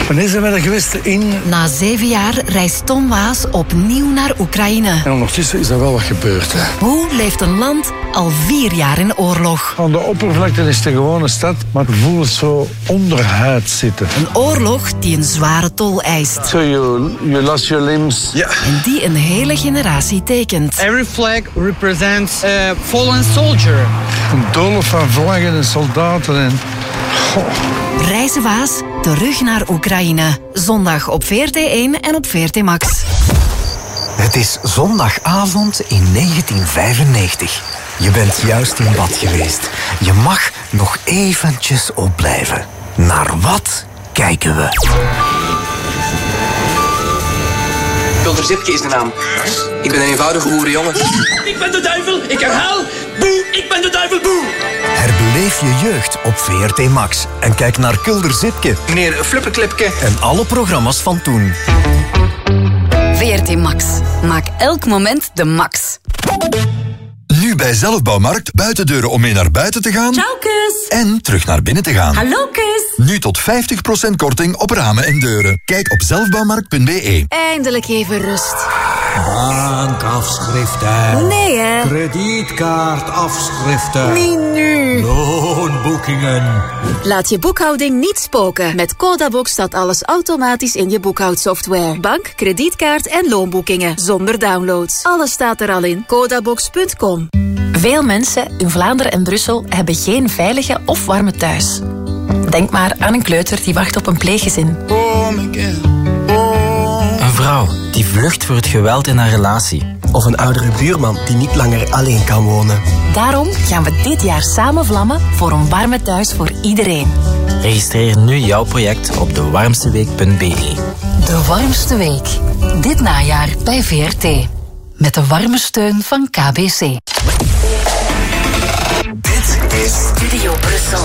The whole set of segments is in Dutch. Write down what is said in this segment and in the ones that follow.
Wanneer zijn we er geweest? Na 7 jaar reist Tom Waas opnieuw naar Oekraïne. En ondertussen is er wel wat gebeurd. Hè. Hoe leeft een land al 4 jaar in oorlog? Aan de oppervlakte is het een gewone stad, maar het voelt zo onderhuid zitten. Een oorlog die een zware tol eist. So you lost your limbs. Ja. En die een hele generatie tekent. Every flag represents a fallen soldier. Een doolhof van vlaggen en soldaten en... Reizen Waas terug naar Oekraïne. Zondag op VRT1 en op VRT Max. Het is zondagavond in 1995. Je bent juist in bad geweest. Je mag nog eventjes opblijven. Naar wat kijken we? Kulder Zipke is de naam. Ik ben een eenvoudige boerenjongen. Ik ben de duivel, ik herhaal. Boe, ik ben de duivel, boe. Herbeleef je jeugd op VRT Max. En kijk naar Kulder Zipke. Meneer Flupperklipke. En alle programma's van toen. VRT Max. Maak elk moment de max. Nu bij Zelfbouwmarkt buitendeuren om mee naar buiten te gaan. Ciao, kus. En terug naar binnen te gaan. Hallo, kus. Nu tot 50% korting op ramen en deuren. Kijk op zelfbouwmarkt.be. Eindelijk even rust. Bankafschriften. Nee, hè? Kredietkaartafschriften. Niet nu. Loonboekingen. Laat je boekhouding niet spoken. Met Codabox staat alles automatisch in je boekhoudsoftware. Bank, kredietkaart en loonboekingen. Zonder downloads. Alles staat er al in. Codabox.com. Veel mensen in Vlaanderen en Brussel hebben geen veilige of warme thuis. Denk maar aan een kleuter die wacht op een pleeggezin. Een vrouw die vlucht voor het geweld in haar relatie. Of een oudere buurman die niet langer alleen kan wonen. Daarom gaan we dit jaar samen vlammen voor een warme thuis voor iedereen. Registreer nu jouw project op dewarmsteweek.be. De warmste week. Dit najaar bij VRT. Met de warme steun van KBC. Dit is Studio Brussel.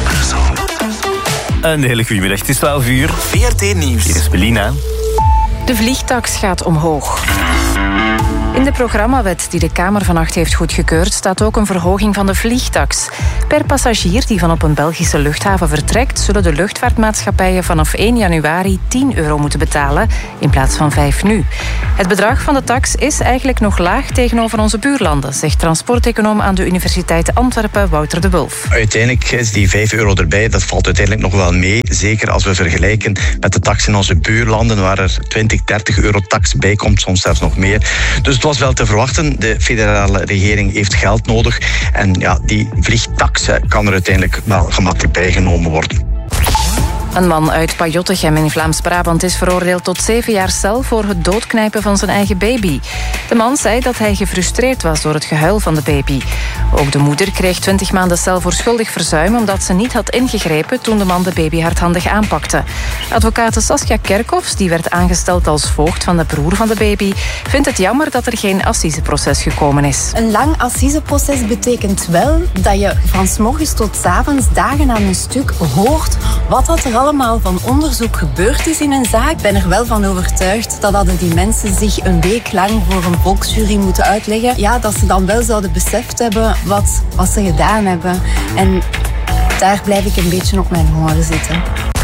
Een hele goede middag. Het is 12 uur. VRT Nieuws. Hier is Melina. De vliegtaks gaat omhoog. In de programmawet die de Kamer vannacht heeft goedgekeurd staat ook een verhoging van de vliegtaks. Per passagier die van op een Belgische luchthaven vertrekt, zullen de luchtvaartmaatschappijen vanaf 1 januari €10 moeten betalen in plaats van 5 nu. Het bedrag van de taks is eigenlijk nog laag tegenover onze buurlanden, zegt transporteconoom aan de Universiteit Antwerpen Wouter de Wulf. Uiteindelijk is die €5 erbij, dat valt uiteindelijk nog wel mee. Zeker als we vergelijken met de taks in onze buurlanden, waar er 20-30 euro taks bij komt, soms zelfs nog meer. Dus het was wel te verwachten. De federale regering heeft geld nodig. En ja, die vliegtaks kan er uiteindelijk wel gemakkelijk bijgenomen worden. Een man uit Pajottegem in Vlaams-Brabant is veroordeeld tot 7 jaar cel voor het doodknijpen van zijn eigen baby. De man zei dat hij gefrustreerd was door het gehuil van de baby. Ook de moeder kreeg 20 maanden cel voor schuldig verzuim omdat ze niet had ingegrepen toen de man de baby hardhandig aanpakte. Advocate Saskia Kerkhoffs, die werd aangesteld als voogd van de broer van de baby, vindt het jammer dat er geen assiseproces gekomen is. Een lang assiseproces betekent wel dat je van 's morgens tot 's avonds dagen aan een stuk hoort wat dat er allemaal van onderzoek gebeurd is in een zaak. Ik ben er wel van overtuigd dat hadden die mensen zich een week lang voor een volksjury moeten uitleggen, ja, dat ze dan wel zouden beseft hebben wat ze gedaan hebben. En daar blijf ik een beetje op mijn horen zitten.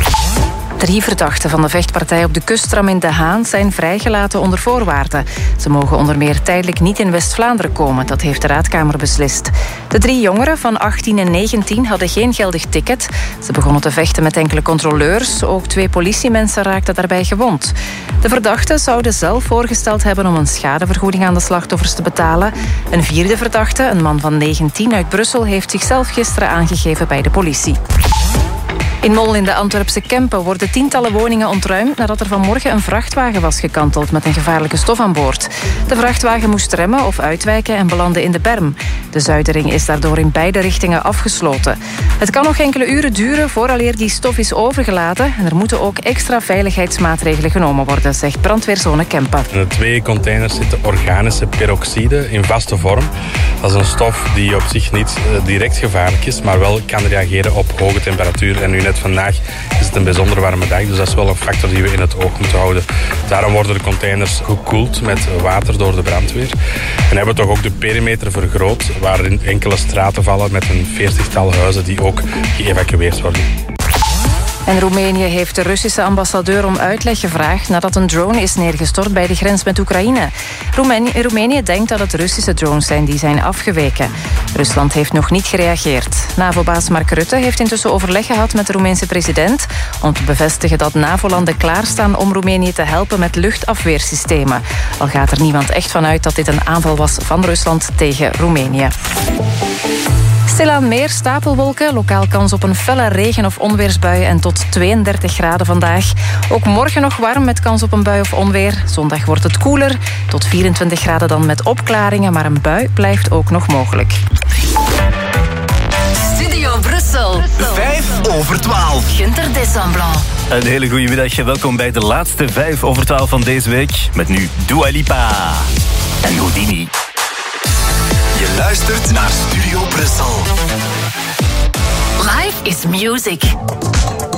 3 verdachten van de vechtpartij op de kusttram in De Haan zijn vrijgelaten onder voorwaarden. Ze mogen onder meer tijdelijk niet in West-Vlaanderen komen, dat heeft de Raadkamer beslist. De 3 jongeren van 18 en 19 hadden geen geldig ticket. Ze begonnen te vechten met enkele controleurs. Ook 2 politiemensen raakten daarbij gewond. De verdachten zouden zelf voorgesteld hebben om een schadevergoeding aan de slachtoffers te betalen. Een 4e verdachte, een man van 19 uit Brussel, heeft zichzelf gisteren aangegeven bij de politie. In Mol in de Antwerpse Kempen worden tientallen woningen ontruimd nadat er vanmorgen een vrachtwagen was gekanteld met een gevaarlijke stof aan boord. De vrachtwagen moest remmen of uitwijken en belandde in de berm. De Zuidering is daardoor in beide richtingen afgesloten. Het kan nog enkele uren duren vooraleer die stof is overgelaten en er moeten ook extra veiligheidsmaatregelen genomen worden, zegt brandweerzone Kempen. In de 2 containers zitten organische peroxide in vaste vorm. Dat is een stof die op zich niet direct gevaarlijk is, maar wel kan reageren op hoge temperatuur. En nu net vandaag is het een bijzonder warme dag, dus dat is wel een factor die we in het oog moeten houden. Daarom worden de containers gekoeld met water door de brandweer. En hebben we toch ook de perimeter vergroot, waarin enkele straten vallen met een 40-tal huizen die ook geëvacueerd worden. En Roemenië heeft de Russische ambassadeur om uitleg gevraagd nadat een drone is neergestort bij de grens met Oekraïne. Roemenië denkt dat het Russische drones zijn die zijn afgeweken. Rusland heeft nog niet gereageerd. NAVO-baas Mark Rutte heeft intussen overleg gehad met de Roemeense president om te bevestigen dat NAVO-landen klaarstaan om Roemenië te helpen met luchtafweersystemen. Al gaat er niemand echt van uit dat dit een aanval was van Rusland tegen Roemenië. Stilaan meer stapelwolken, lokaal kans op een felle regen- of onweersbui en tot 32 graden vandaag. Ook morgen nog warm met kans op een bui of onweer. Zondag wordt het koeler, tot 24 graden dan met opklaringen, maar een bui blijft ook nog mogelijk. Studio Brussel. 5:12. Günter Desamplan. Een hele goede middag. Welkom bij de laatste 5:12 van deze week. Met nu Dua Lipa en Houdini. Je luistert naar Studio Brussel. Life is music.